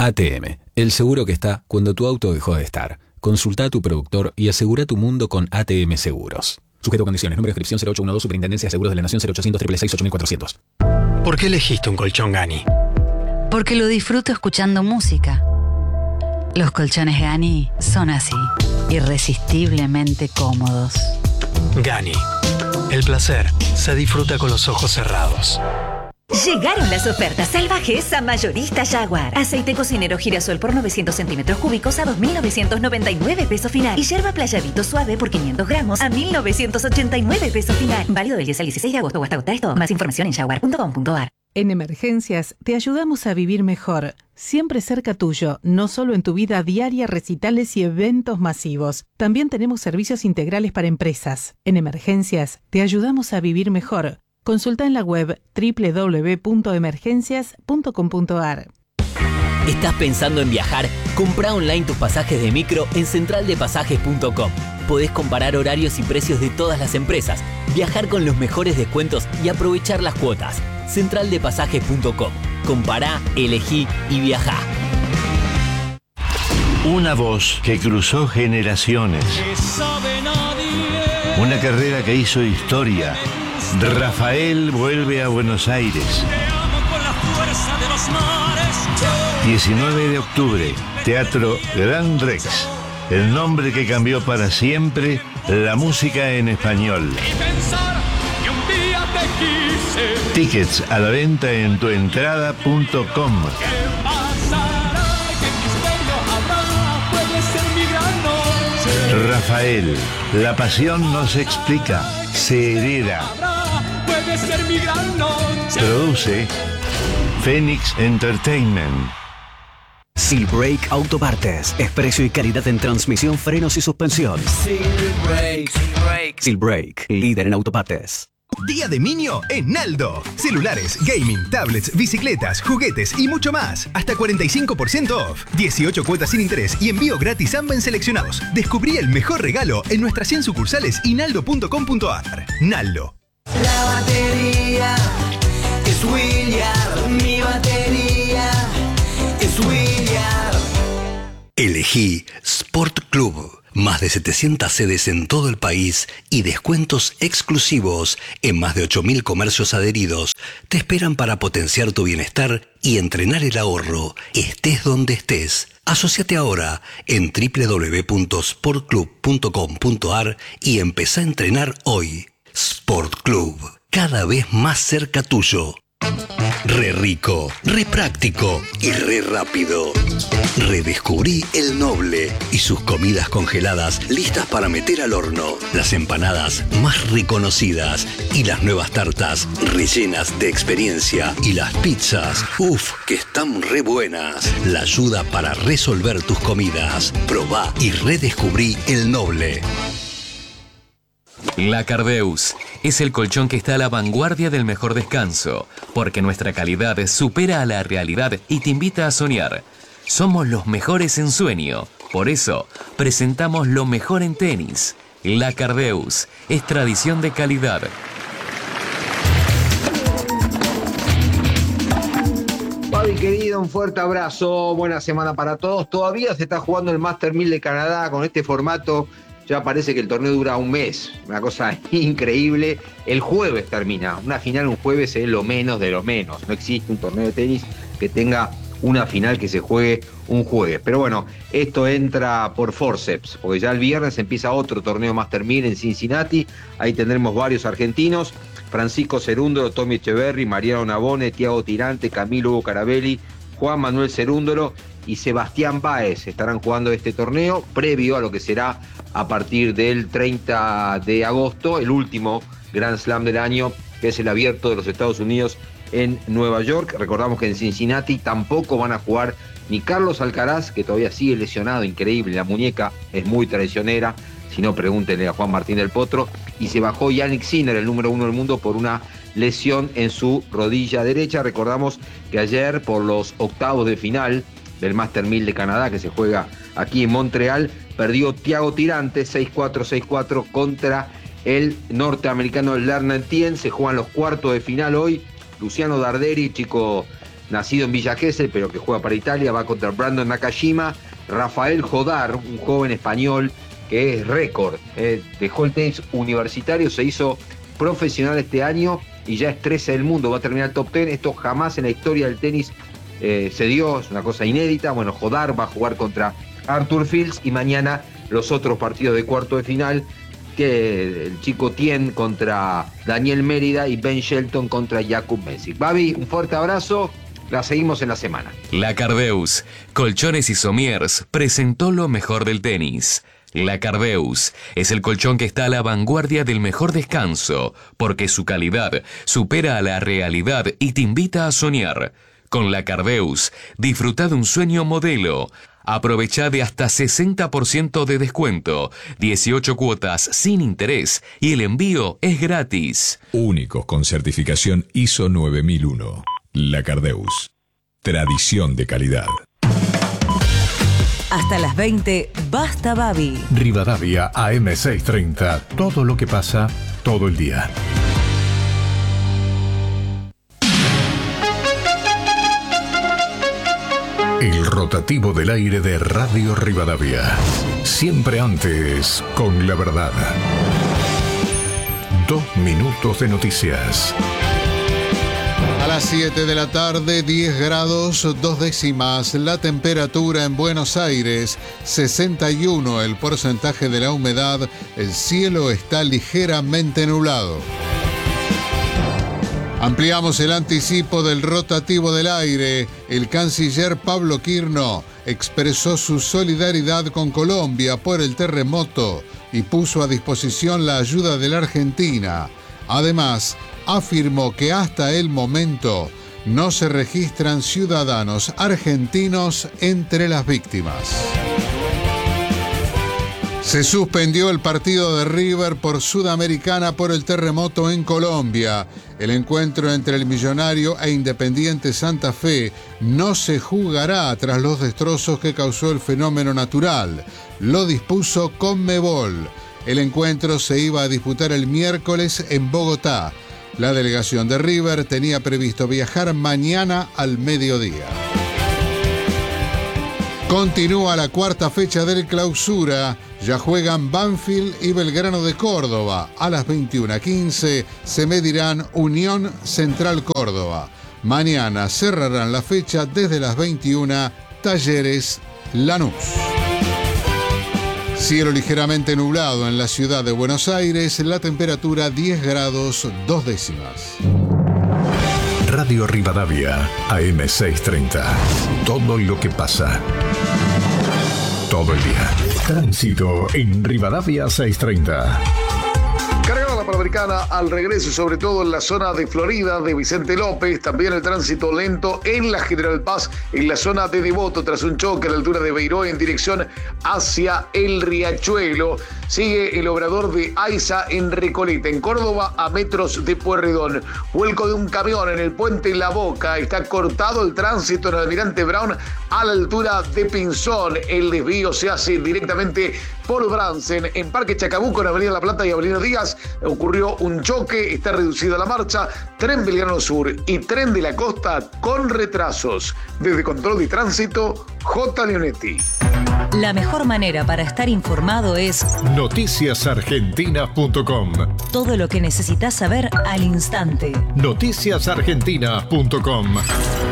ATM, el seguro que está cuando tu auto dejó de estar. Consulta a tu productor y asegura tu mundo con ATM Seguros. Sujeto a condiciones. Número de inscripción 0812 Superintendencia de Seguros de la Nación 0800 666 8400. ¿Por qué elegiste un colchón Gani? Porque lo disfruto escuchando música. Los colchones Gani son así, irresistiblemente cómodos. Gani. El placer se disfruta con los ojos cerrados. Llegaron las ofertas salvajes a Mayorista Jaguar. Aceite cocinero girasol por 900 centímetros cúbicos a 2.999 pesos final. Y yerba playadito suave por 500 gramos a 1.989 pesos final. Válido del 10 al 16 de agosto o hasta agotar esto. Más información en jaguar.com.ar. En Emergencias te ayudamos a vivir mejor, siempre cerca tuyo, no solo en tu vida diaria, recitales y eventos masivos. También tenemos servicios integrales para empresas. En Emergencias te ayudamos a vivir mejor. Consulta en la web www.emergencias.com.ar. ¿Estás pensando en viajar? Comprá online tus pasajes de micro en centraldepasajes.com. Podés comparar horarios y precios de todas las empresas, viajar con los mejores descuentos y aprovechar las cuotas. Centraldepasajes.com. Compará, elegí y viajá. Una voz que cruzó generaciones. Una carrera que hizo historia. Rafael vuelve a Buenos Aires. 19 de octubre, Teatro Gran Rex. El nombre que cambió para siempre la música en español. Tickets a la venta en tuentrada.com. Rafael, la pasión no se explica, se hereda. Produce Phoenix Entertainment. Silbrake Autopartes. Es precio y calidad en transmisión, frenos y suspensión. Silbrake, líder en autopartes. Día de Minio en Naldo. Celulares, gaming, tablets, bicicletas, juguetes y mucho más. Hasta 45% off. 18 cuotas sin interés y envío gratis AMBA en seleccionados. Descubrí el mejor regalo en nuestras 100 sucursales y naldo.com.ar. Naldo. La batería es William. Mi batería es William. Elegí Sport Club. Más de 700 sedes en todo el país y descuentos exclusivos en más de 8.000 comercios adheridos te esperan para potenciar tu bienestar y entrenar el ahorro, estés donde estés. Asociate ahora en www.sportclub.com.ar y empezá a entrenar hoy. Sport Club, cada vez más cerca tuyo. Re rico, re práctico y re rápido. Redescubrí El Noble y sus comidas congeladas listas para meter al horno. Las empanadas más reconocidas y las nuevas tartas rellenas de experiencia. Y las pizzas, que están re buenas. La ayuda para resolver tus comidas. Probá y redescubrí El Noble. La Cardeus es el colchón que está a la vanguardia del mejor descanso, porque nuestra calidad supera a la realidad y te invita a soñar. Somos los mejores en sueño, por eso presentamos lo mejor en tenis. La Cardeus es tradición de calidad. Fabi querido, un fuerte abrazo, buena semana para todos. Todavía se está jugando el Master 1000 de Canadá con este formato. Ya parece que el torneo dura un mes, una cosa increíble. El jueves termina, una final un jueves es lo menos de lo menos. No existe un torneo de tenis que tenga una final que se juegue un jueves. Pero bueno, esto entra por forceps, porque ya el viernes empieza otro torneo Master 1000 en Cincinnati. Ahí tendremos varios argentinos: Francisco Cerúndolo, Tommy Echeverry, Mariano Navone, Tiago Tirante, Camilo Hugo Carabelli, Juan Manuel Cerúndolo y Sebastián Báez estarán jugando este torneo previo a lo que será a partir del 30 de agosto, el último Grand Slam del año, que es el Abierto de los Estados Unidos en Nueva York. Recordamos que en Cincinnati tampoco van a jugar ni Carlos Alcaraz, que todavía sigue lesionado, increíble, la muñeca es muy traicionera, si no pregúntenle a Juan Martín del Potro, y se bajó Yannick Sinner, el número 1 del mundo, por una lesión en su rodilla derecha. Recordamos que ayer, por los octavos de final del Master 1000 de Canadá, que se juega aquí en Montreal, perdió Tiago Tirante 6-4, 6-4 contra el norteamericano Lerner Tien. Se juegan los cuartos de final hoy. Luciano Darderi, chico nacido en Villa Gesell, pero que juega para Italia, va contra Brandon Nakajima. Rafael Jodar, un joven español que es récord, dejó el tenis universitario, se hizo profesional este año y ya es 13 del mundo, va a terminar el top 10. Esto jamás en la historia del tenis se dio, es una cosa inédita. Bueno, Jodar va a jugar contra Arthur Fields y mañana los otros partidos de cuarto de final, que el chico Tien contra Daniel Mérida y Ben Shelton contra Jakub Mensik. Babi, un fuerte abrazo, la seguimos en la semana. La Cardeus, Colchones y Somiers, presentó lo mejor del tenis. La Cardeus es el colchón que está a la vanguardia del mejor descanso, porque su calidad supera a la realidad y te invita a soñar. Con la Cardeus, disfruta de un sueño modelo. Aprovecha de hasta 60% de descuento, 18 cuotas sin interés y el envío es gratis. Únicos con certificación ISO 9001. La Cardeus. Tradición de calidad. Hasta las 20, Basta Babi. Rivadavia AM630. Todo lo que pasa, todo el día. El rotativo del aire de Radio Rivadavia. Siempre antes, con la verdad. 2 minutos de noticias. A las 7 de la tarde, 10 grados 2 décimas. La temperatura en Buenos Aires, 61 el porcentaje de la humedad. El cielo está ligeramente nublado. Ampliamos el anticipo del rotativo del aire. El canciller Pablo Quirno expresó su solidaridad con Colombia por el terremoto y puso a disposición la ayuda de la Argentina. Además, afirmó que hasta el momento no se registran ciudadanos argentinos entre las víctimas. Se suspendió el partido de River por Sudamericana por el terremoto en Colombia. El encuentro entre el Millonario e Independiente Santa Fe no se jugará tras los destrozos que causó el fenómeno natural. Lo dispuso Conmebol. El encuentro se iba a disputar el miércoles en Bogotá. La delegación de River tenía previsto viajar mañana al mediodía. Continúa la cuarta fecha del Clausura. Ya juegan Banfield y Belgrano de Córdoba. A las 21:15 se medirán Unión Central Córdoba. Mañana cerrarán la fecha desde las 21 Talleres Lanús. Cielo ligeramente nublado en la ciudad de Buenos Aires. La temperatura 10 grados 2 décimas. Radio Rivadavia, AM630. Todo lo que pasa. Todo el día. Tránsito en Rivadavia 630. Cargada la Panamericana al regreso, sobre todo en la zona de Florida, de Vicente López. También el tránsito lento en la General Paz, en la zona de Devoto, tras un choque a la altura de Beiró en dirección hacia el Riachuelo. Sigue el obrador de Aiza en Recoleta, en Córdoba, a metros de Pueyrredón. Vuelco de un camión en el puente La Boca. Está cortado el tránsito en Almirante Brown a la altura de Pinzón. El desvío se hace directamente por Bransen. En Parque Chacabuco, en Avenida La Plata y Avenida Díaz, ocurrió un choque. Está reducida la marcha. Tren Belgrano Sur y Tren de la Costa con retrasos. Desde Control de Tránsito, J. Leonetti. La mejor manera para estar informado es noticiasargentina.com. Todo lo que necesitas saber al instante. Noticiasargentina.com.